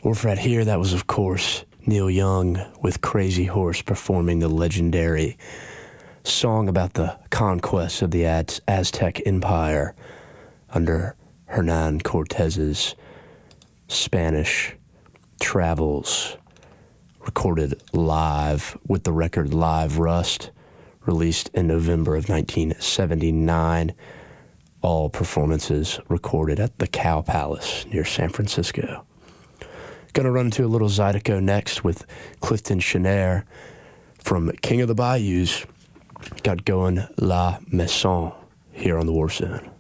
Orph right here, that was, of course, Neil Young with Crazy Horse performing the legendary song about the conquest of the Aztec Empire under Hernan Cortez's Spanish travels, recorded live with the record Live Rust, released in November of 1979. All performances recorded at the Cow Palace near San Francisco. Gonna run into a little Zydeco next with Clifton Chenier from King of the Bayous. Got going La Maison here on the War Zone.